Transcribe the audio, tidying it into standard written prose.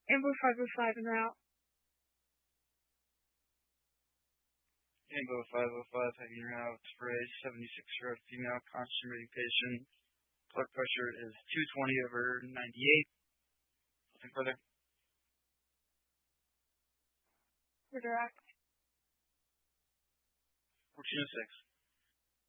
Amber 505 and out. Amber 505 hanging out for a 76-year-old female constipated patient. Blood pressure is 220/98. Nothing further. Redirect. 1406.